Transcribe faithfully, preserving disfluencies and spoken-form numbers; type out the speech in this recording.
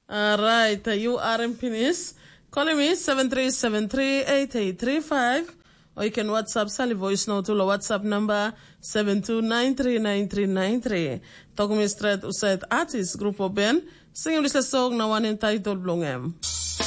All right, uh, you are in Pinis. Call me seven three seven three eight eight three five, or you can WhatsApp Sally voice note to the WhatsApp number seven two nine three nine three nine three. Talk me straight usait artist group Ben. Sing this song na one entitled Blongem.